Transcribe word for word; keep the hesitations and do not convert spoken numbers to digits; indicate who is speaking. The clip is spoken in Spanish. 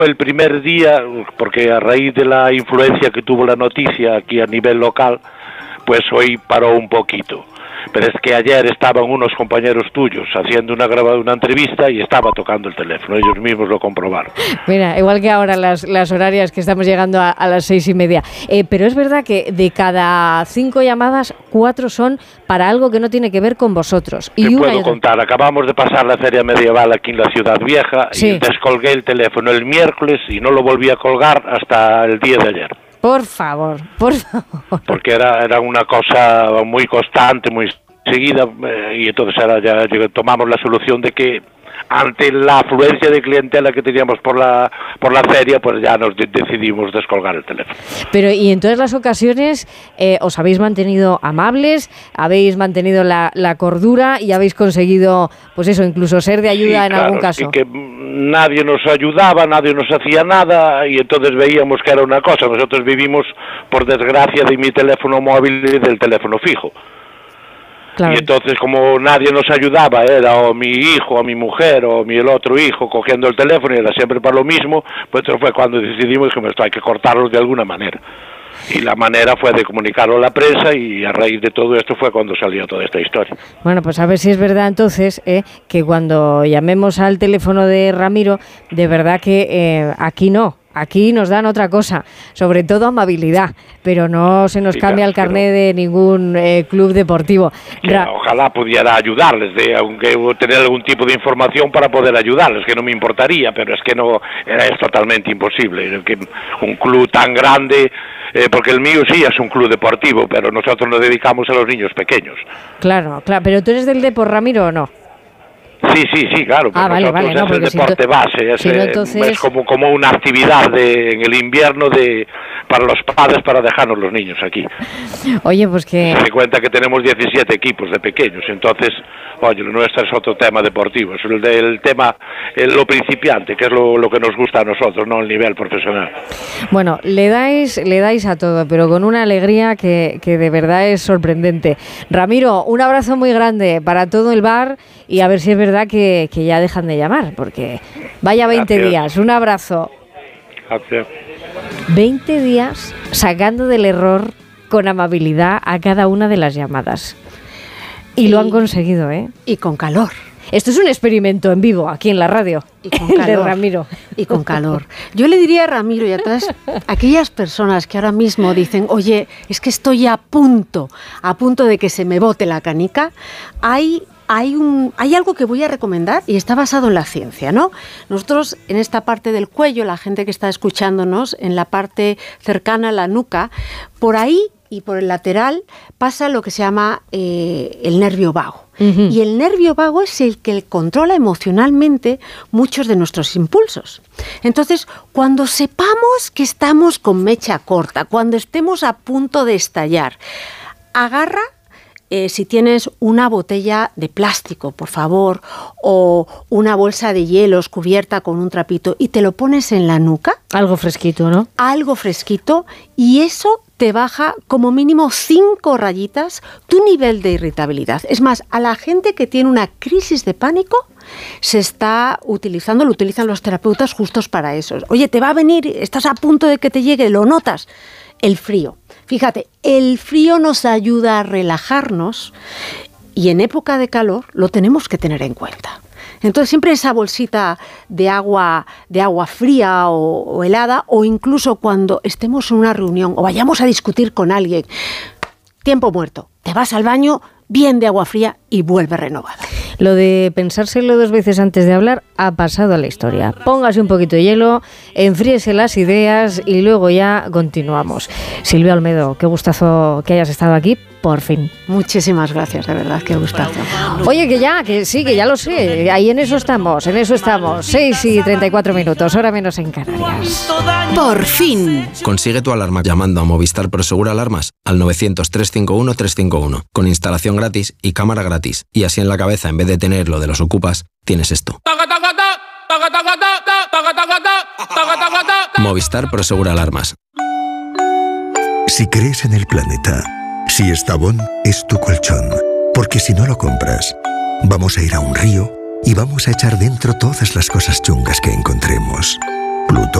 Speaker 1: el primer día, porque a raíz de la influencia que tuvo la noticia aquí a nivel local, pues hoy paró un poquito. Pero es que ayer estaban unos compañeros tuyos haciendo una grabada, una entrevista y estaba tocando el teléfono, ellos mismos lo comprobaron.
Speaker 2: Mira, igual que ahora las, las horarias que estamos llegando a, a las seis y media. Eh, pero es verdad que de cada cinco llamadas, cuatro son para algo que no tiene que ver con vosotros.
Speaker 1: Y Te puedo otra... contar, acabamos de pasar la feria medieval aquí en la Ciudad Vieja, sí, y descolgué el teléfono el miércoles y no lo volví a colgar hasta el día de ayer.
Speaker 2: Por favor, por favor.
Speaker 1: Porque era, era una cosa muy constante, muy seguida, eh, y entonces ahora ya, ya tomamos la solución de que ante la afluencia de clientela que teníamos por la por la feria, pues ya nos de- decidimos descolgar el teléfono.
Speaker 2: Pero y en todas las ocasiones eh, os habéis mantenido amables, habéis mantenido la, la cordura y habéis conseguido, pues eso, incluso ser de ayuda, sí, en claro, algún caso.
Speaker 1: Sí, que nadie nos ayudaba, nadie nos hacía nada y entonces veíamos que era una cosa. Nosotros vivimos, por desgracia, de mi teléfono móvil y del teléfono fijo. Claro. Y entonces, como nadie nos ayudaba, era o mi hijo, o mi mujer, o mi el otro hijo cogiendo el teléfono y era siempre para lo mismo, pues eso fue cuando decidimos que esto hay que cortarlos de alguna manera. Y la manera fue de comunicarlo a la prensa y a raíz de todo esto fue cuando salió toda esta historia.
Speaker 2: Bueno, pues a ver si es verdad entonces eh, que cuando llamemos al teléfono de Ramiro, de verdad que eh, aquí no. Aquí nos dan otra cosa, sobre todo amabilidad, pero no se nos sí, cambia el carné de ningún eh, club deportivo.
Speaker 1: Ra- ojalá pudiera ayudarles, de, aunque tener algún tipo de información para poder ayudarles, que no me importaría, pero es que no, era, es totalmente imposible. Que un club tan grande, eh, porque el mío sí es un club deportivo, pero nosotros nos dedicamos a los niños pequeños.
Speaker 2: Claro, claro, pero ¿tú eres del Depor, Ramiro, o no?
Speaker 1: Sí, sí, sí, claro.
Speaker 2: Ah, vale, vale, no,
Speaker 1: es el deporte
Speaker 2: si
Speaker 1: base, es,
Speaker 2: si no, entonces...
Speaker 1: es como, como una actividad de, en el invierno de para los padres para dejarnos los niños aquí.
Speaker 2: Oye, pues que...
Speaker 1: Se cuenta que tenemos diecisiete equipos de pequeños, entonces, oye, lo nuestro es otro tema deportivo, es el, el tema, el, lo principiante, que es lo, lo que nos gusta a nosotros, no el nivel profesional.
Speaker 2: Bueno, le dais, le dais a todo, pero con una alegría que, que de verdad es sorprendente. Ramiro, un abrazo muy grande para todo el bar y a ver si es verdad Que, que ya dejan de llamar, porque vaya veinte Gracias. días, un abrazo.
Speaker 1: Gracias.
Speaker 2: veinte días sacando del error con amabilidad a cada una de las llamadas. Y, y lo han conseguido, ¿eh?
Speaker 3: Y con calor.
Speaker 2: Esto es un experimento en vivo, aquí en la radio.
Speaker 3: Y con calor.
Speaker 2: De Ramiro.
Speaker 3: Y con calor. Yo le diría a Ramiro y a todas aquellas personas que ahora mismo dicen, oye, es que estoy a punto, a punto de que se me bote la canica, hay... Hay, un, hay algo que voy a recomendar y está basado en la ciencia, ¿no? Nosotros en esta parte del cuello, la gente que está escuchándonos, en la parte cercana a la nuca, por ahí y por el lateral pasa lo que se llama eh, el nervio vago. Uh-huh. Y el nervio vago es el que controla emocionalmente muchos de nuestros impulsos. Entonces, cuando sepamos que estamos con mecha corta, cuando estemos a punto de estallar, agarra... Eh, si tienes una botella de plástico, por favor, o una bolsa de hielos cubierta con un trapito y te lo pones en la nuca.
Speaker 2: Algo fresquito, ¿no?
Speaker 3: Algo fresquito y eso te baja como mínimo cinco rayitas tu nivel de irritabilidad. Es más, a la gente que tiene una crisis de pánico se está utilizando, lo utilizan los terapeutas justos para eso. Oye, te va a venir, estás a punto de que te llegue, lo notas, el frío. Fíjate, el frío nos ayuda a relajarnos y en época de calor lo tenemos que tener en cuenta. Entonces siempre esa bolsita de agua, de agua fría o, o helada, o incluso cuando estemos en una reunión o vayamos a discutir con alguien, tiempo muerto, te vas al baño bien de agua fría y vuelve renovada.
Speaker 2: Lo de pensárselo dos veces antes de hablar ha pasado a la historia. Póngase un poquito de hielo, enfríese las ideas y luego ya continuamos. Silvia Olmedo, qué gustazo que hayas estado aquí, por fin.
Speaker 3: Muchísimas gracias, de verdad, qué gustazo.
Speaker 2: Oye, que ya, que sí, que ya lo sé, ahí en eso estamos, en eso estamos. seis y treinta y cuatro minutos, hora menos en Canarias.
Speaker 4: Por fin.
Speaker 5: Consigue tu alarma llamando a Movistar Prosegur Alarmas al novecientos, trescientos cincuenta y uno, trescientos cincuenta y uno, con instalación gratis y cámara gratis. Y así en la cabeza, en vez de tener lo de los ocupas, tienes esto. Movistar Prosegur Alarmas.
Speaker 6: Si crees en el planeta, si Estavón es tu colchón, porque si no lo compras, vamos a ir a un río y vamos a echar dentro todas las cosas chungas que encontremos. Pluto.